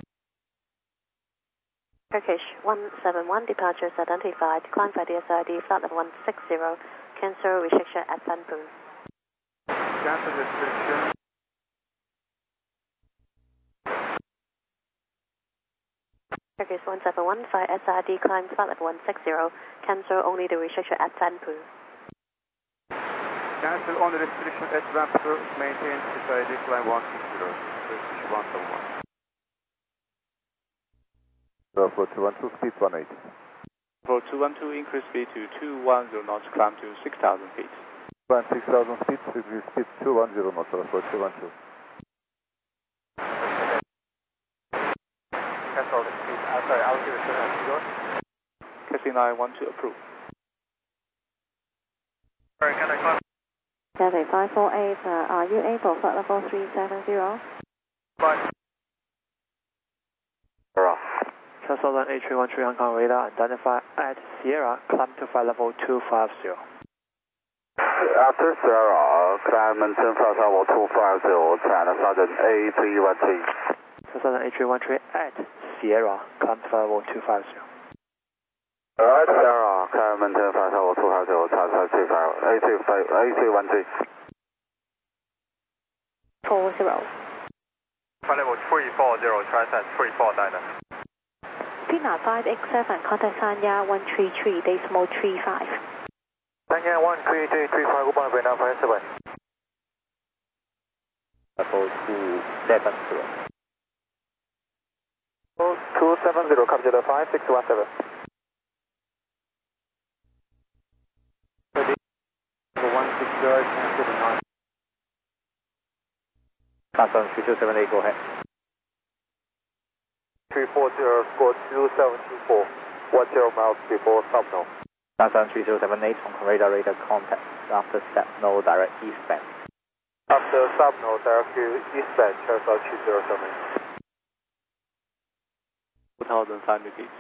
Turkish one seven one, departures identified, climb by D S I D, flight level one six zero, cancel restriction at Sanpun. Cancel restriction. Turkish one seven one, flight S I D, climb flight level one six zero, cancel only the restriction at Sanpun. Cancel only restriction at Sanpun, maintain S I D, climb one six zero, restriction one seven one. Airfield two one two, speed one eight. Airfield two one two, increase speed to two one zero knots, climb to six thousand feet. Climb six thousand feet, speed, speed two one zero knots, Airfield two one two. Cancel the speed, uh, sorry, I'll give it to you. Cathay nine one two, approve. Sorry, can I climb? Cathay five four eight, uh, are you able, flight level three seven zero? Fine. Southern A three one three, Hong Kong radar identified at Sierra, climb to flight level two five zero. After Sierra, climb maintain flight level two five zero, China Southern A three one three. Southern A three one three at Sierra, climb to flight level two five zero. Alright, Sierra, climb maintain flight level two five zero, China A three one three. four zero. Flight level three four zero, Transat three four nine. Pina five X seven, contact Sanya one three three, decimal three five. Sanya one three three three five, goodbye, Vietnam five seven. Level two seven zero. two seven zero, capture the five six one seven. one six zero, cancel the nine. Samsung three two seven eight, go ahead. three four zero, score two seven two four, ten miles before subno. Samsung three zero seven eight, Hong Kong radar radar contact. After step, no direct eastbound. After subno, direct eastbound, Transat two zero seven. two thousand five hundred feet.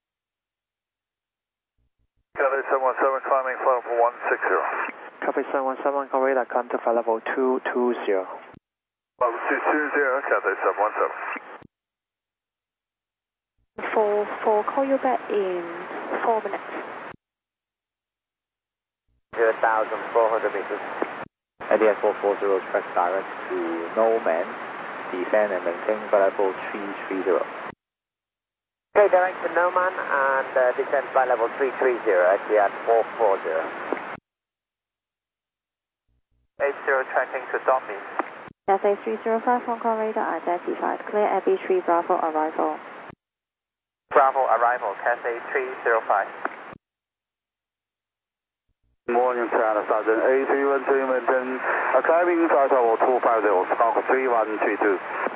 Cathay seven one seven, climbing flight level one six zero. Copy seven one seven, Hong Kong radar, climb to flight level two two zero. Level two two zero, Cathay seven one seven. four four, call you back in four minutes. one thousand four hundred meters. A D S four four zero, track direct to no man, descend and maintain flight level three three zero. Okay, direct to no man and uh, descend flight level three three zero, actually at four four zero. eight zero, tracking to Domi. Cathay three zero five, Hong Kong radar identified, clear Abbey three Bravo arrival. Bravo arrival, Cathay three zero five. Morning, China Southern A three one three, maintain uh, climbing flight level two five zero, squawk three one three two.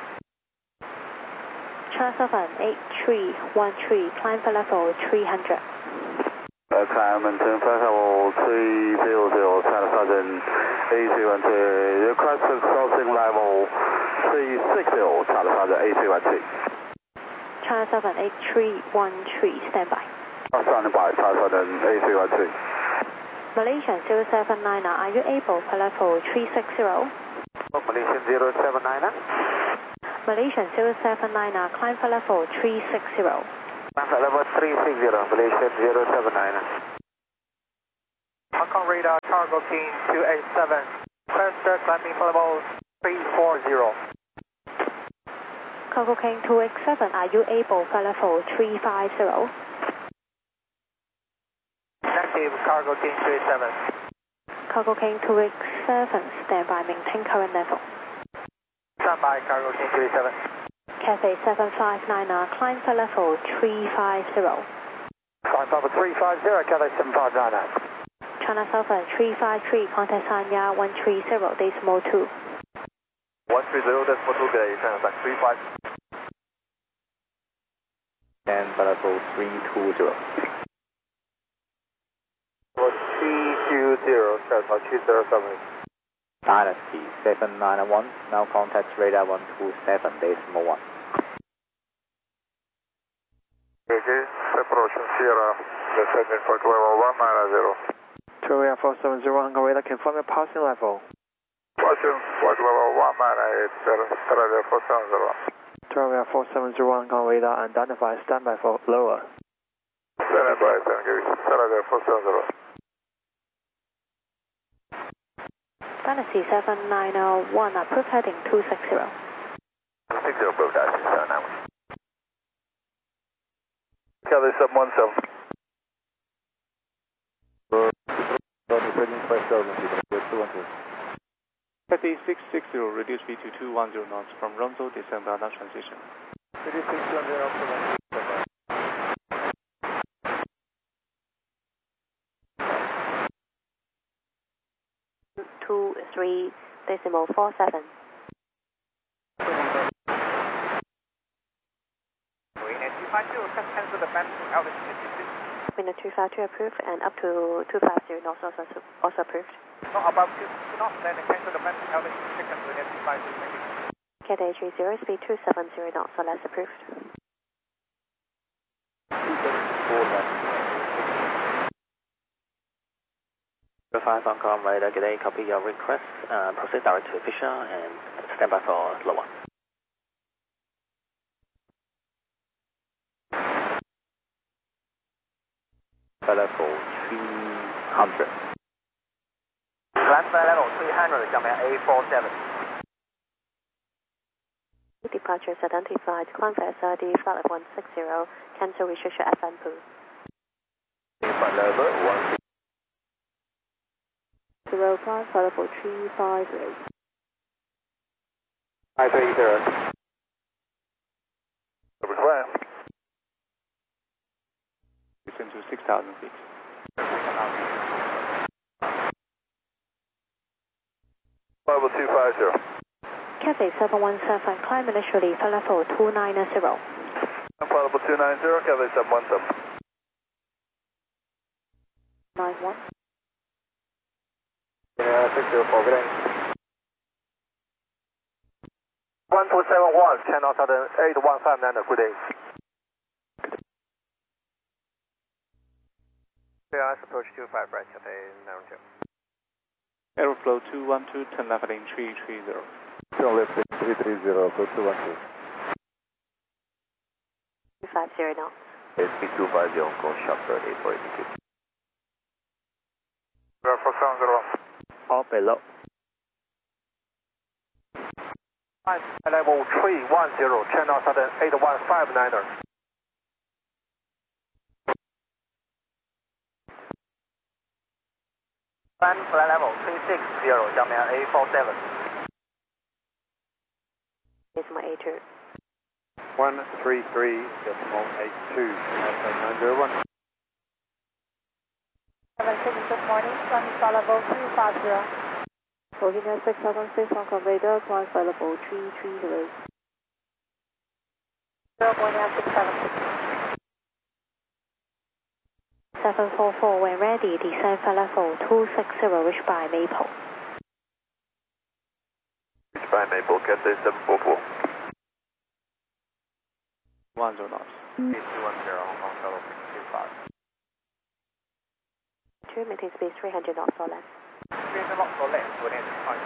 China Southern eight three one three, climb for level three hundred. Uh, climb maintain flight level three zero zero, China Southern A three one three, request crossing level three six zero, China Southern A three one three. China Southern eight three one three, stand by. Standing by, China Southern A three one three. Malaysian zero seven niner, are you able for level three six zero? Malaysian zero seven niner. Malaysian zero seven niner, climb for level three six zero. Climb for level three six zero, Malaysian zero seven niner. Hong Kong radar, cargo King two eight seven. Transfer climbing for level three four zero. Cargo King two eight seven, are you able for level three five zero? Negative, cargo King two eight seven. Cargo King two eight seven, stand by, maintain current level. Stand by, cargo King two eight seven. Cathay seven five niner, climb for level three five zero. Climb level three five zero, Cathay seven five niner. China Southern three five three, contact Sanya one three zero, decimal two. one three zero, decimal two, good day, China Southern three five. And for level three two zero. three two zero, China Southern two zero seven. Dynasty seven nine one, now contact radar one two seven, decimal one. Okay, approaching Sierra, descending for level one nine zero. Victoria four seven zero, Hong Kong radar, confirm your passing level. Passing flight level one nine eight, Australia four seven zero. Victoria four seven zero, Hong Kong radar, identify, standby for lower. Standby, thank you, Australia four seven zero. Dynasty seven nine one, approved heading two six zero. six zero, approved, Dynasty seven nine one. Cathay seven one seven. Cathay six six zero, reduce speed to two one zero knots from Ronzo, descend Bada transition. Reduce speed two one zero, two three decimal four seven. Cancel the band altitude. Winner two five two approved and up to two five zero knots also, also approved. No, above two knots, then cancel the band altitude second with two five zero. Cathay three zero, speed two seven zero knots or less approved. five Hong Kong radar, good day, copy your request, uh, proceed direct to Fisher and stand by for lower. Level three hundred. Climb for level three hundred, Jamaica A four seven. Departures identified, climb for S R D, flight level one six zero, cancel restriction F N pool. Flight level one six zero, climb for level three five zero. five three zero. Double climb. Descend to six thousand feet. Level two five zero. Cathay seven one seven, climb initially for level two nine zero. Level two nine zero, Cathay seven one seven. nine one. Yeah, six zero four, good day. one two seven one, Channel Southern eight one five nine, good day. Yeah, approach two five, right, Cathay nine two. Aeroflow two one two, turn left heading three three zero. Turn left three three zero, approach two one two. two five zero knots. S P two five zero, Hong Kong, sharp thirty eight for execute. four seven zero. All below. Level three one zero, Channel Southern eight one five niner. Climb flight level three six zero, Jamaica A four seven. Decimal A two. one three three decimal eight two, nine zero one. seven six, good morning, climb flight level three five zero. Virginia six seven six, Hong Kong radar, climb flight level three three zero. zero one six seven. seven four four, when ready, descend for level two six zero, reach by Maple. Reach by Maple, Cathay seven four four. one zero knots. two one zero, Hong Kong, shuttle six two five. two, maintain speed three hundred knots or less. three hundred knots or less, one eight five.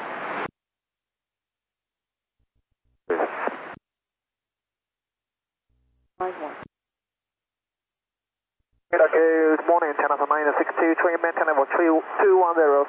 Good morning, China nine six two, train maintain level three two one zero.